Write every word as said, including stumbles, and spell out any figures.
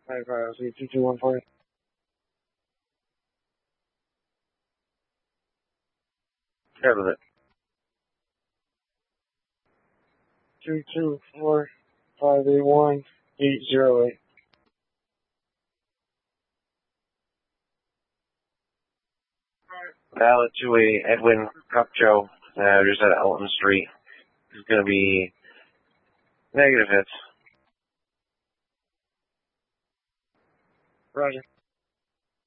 Five five three two two one four. Start with it. Two two four five eight one eight zero eight. Valid to a Edwin Cupcho, uh, just at Elton Street. It's going to be negative hits. Roger.